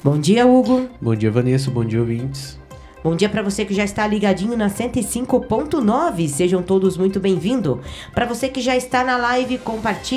Bom dia, Hugo. Bom dia, Vanessa. Bom dia, ouvintes. Bom dia para você que já está ligadinho na 105.9. Sejam todos muito bem-vindos. Para você que já está na live, compartilhe.